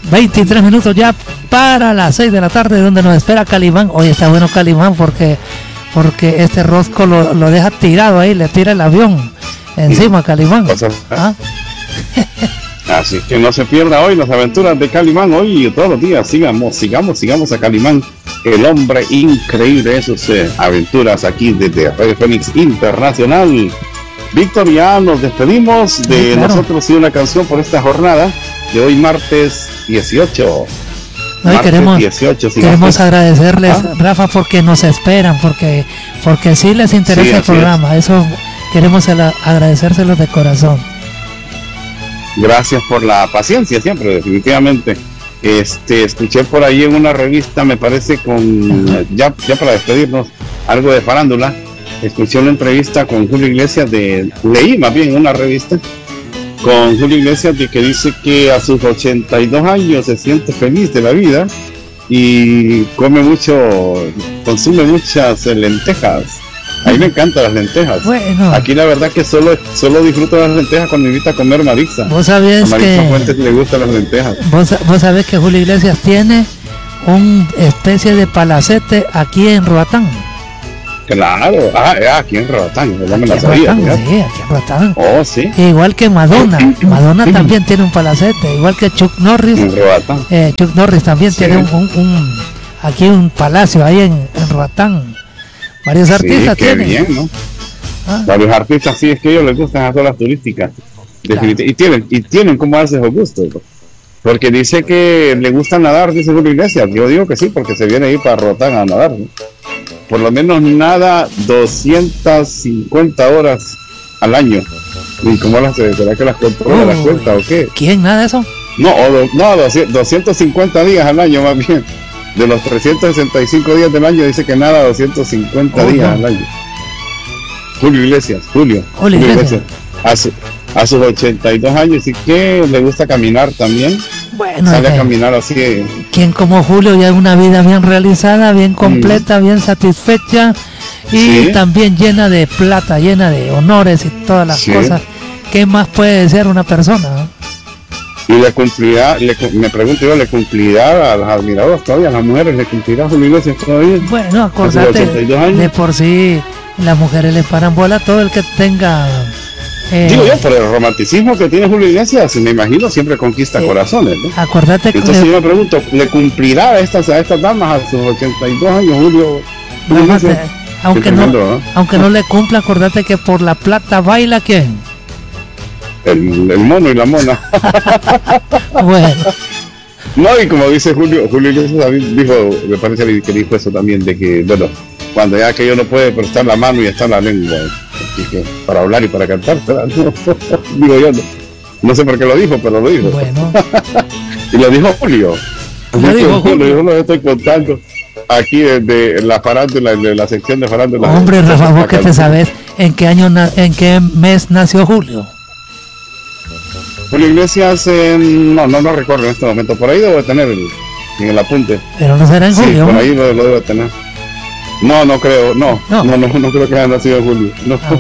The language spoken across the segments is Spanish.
23 minutos ya para las 6 de la tarde, donde nos espera Calimán. Hoy está bueno Calimán porque este Rosco lo deja tirado ahí, le tira el avión encima Calimán. ¿Ah? Así que no se pierda hoy las aventuras de Calimán, hoy y todos los días. Sigamos a Calimán, el hombre increíble de sus aventuras aquí desde Radio Fénix Internacional. Víctor, ya nos despedimos de nosotros y una canción por esta jornada de hoy martes 18. Hoy queremos agradecerles, Rafa, porque nos esperan, porque sí les interesa el programa. Eso queremos agradecérselos de corazón. Gracias por la paciencia siempre, definitivamente. Escuché por ahí en una revista, me parece, ya para despedirnos, algo de farándula. Escuché una entrevista con Julio Iglesias leí más bien una revista con Julio Iglesias que dice que a sus 82 años se siente feliz de la vida y consume muchas lentejas. A mí me encantan las lentejas. Bueno. Aquí la verdad que solo disfruto de las lentejas cuando me invita a comer Maritza. Vos sabés a Maritza Fuentes le gustan las lentejas. Vos sabés que Julio Iglesias tiene una especie de palacete aquí en Roatán. Claro, aquí en Roatán, ya me la sabía. Sí, aquí en Roatán. Oh, sí. Igual que Madonna también tiene un palacete, igual que Chuck Norris. En Roatán. Chuck Norris también tiene un palacio ahí en Roatán. Varios artistas tienen. Bien, ¿no? Varios artistas, sí, es que a ellos les gustan las zonas turísticas. Claro. Y tienen como darse esos gustos. Porque dice que le gusta nadar, dice Julio Iglesias. Yo digo que sí, porque se viene ahí para Roatán a nadar, ¿no? Por lo menos nada 250 horas al año. ¿Y cómo será que las controla la cuenta o qué? ¿Quién nada eso? No, 250 días al año más bien. De los 365 días del año dice que nada 250 días al año. Julio Iglesias. A sus 82 años y que le gusta caminar también. Bueno, sale a caminar así. Quien como Julio ya una vida bien realizada, bien completa, bien satisfecha y también llena de plata, llena de honores y todas las cosas. ¿Qué más puede desear una persona? Y le cumplirá, me pregunto yo, ¿le cumplirá a los admiradores todavía? ¿A las mujeres le cumplirá Julio Iglesias todavía? Bueno, acordate, de por sí las mujeres le paran bola a todo el que tenga... Digo yo, por el romanticismo que tiene Julio Iglesias, me imagino, siempre conquista corazones, ¿no? Acordate que... Entonces yo me pregunto, ¿le cumplirá a estas damas a sus 82 años Julio Iglesias? Aunque no le cumpla, acordate que por la plata baila ¿quién? El mono y la mona. Bueno. No, y como dice Julio Iglesias dijo, me parece que dijo eso también, de que, bueno, cuando ya que yo no puede prestar la mano y estar la lengua, así que para hablar y para cantar, digo yo, no sé por qué lo dijo, pero lo dijo. Bueno. Y lo dijo Julio. Lo estoy contando aquí desde la farándula, de la sección de farándula. Hombre, Rafa, vos que te sabes en qué mes nació Julio. Julio Iglesias, no recuerdo en este momento, por ahí debo tener en el apunte. Pero no será en julio. Por ahí lo debo tener. No creo, no creo que haya nacido en julio.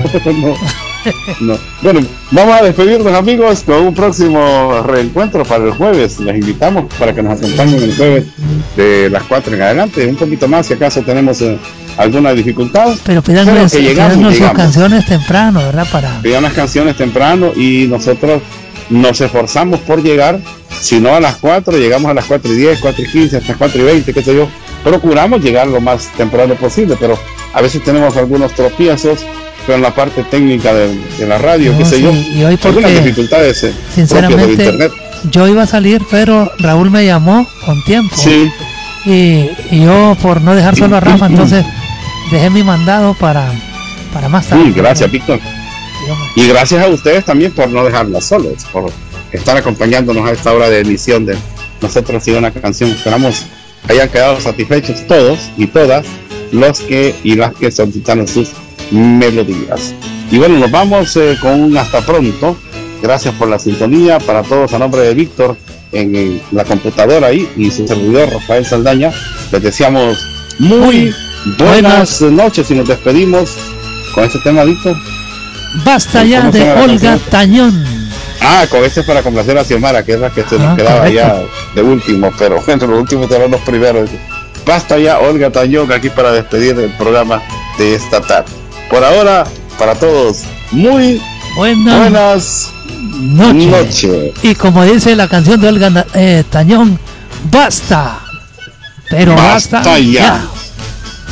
No. Bueno, vamos a despedirnos, amigos, con un próximo reencuentro para el jueves. Les invitamos para que nos acompañen el jueves de las 4 en adelante, un poquito más si acaso tenemos alguna dificultad. Pero pídanos sus canciones temprano, ¿verdad? Pidan las canciones temprano y nosotros nos esforzamos por llegar, si no a las 4, llegamos a las 4:10, 4:15, hasta 4:20, qué sé yo. Procuramos llegar lo más temprano posible, pero a veces tenemos algunos tropiezos, pero en la parte técnica de la radio, qué sé yo, y hoy algunas dificultades sinceramente de internet. Yo iba a salir, pero Raúl me llamó con tiempo. Sí. Y yo, por no dejar solo a Rafa, entonces dejé mi mandado para más tarde. Sí, gracias, Víctor. Y gracias a ustedes también por no dejarlas solos, por estar acompañándonos a esta hora de emisión de Nosotros y una canción. Esperamos hayan quedado satisfechos todos y todas los que y las que solicitaron sus melodías. Y bueno, nos vamos con un hasta pronto. Gracias por la sintonía. Para todos, a nombre de Víctor en la computadora ahí y su servidor Rafael Saldaña, les deseamos muy buenas noches y nos despedimos con este tema, Víctor. Basta ya de Olga Tañón. Con este es para complacer a Xiomara, que es la que se nos quedaba correcto. Ya de último, pero entre los últimos eran los primeros. Basta ya, Olga Tañón, aquí para despedir el programa de esta tarde. Por ahora, para todos, muy buenas noches. Y como dice la canción de Olga Tañón, basta. Pero basta ya.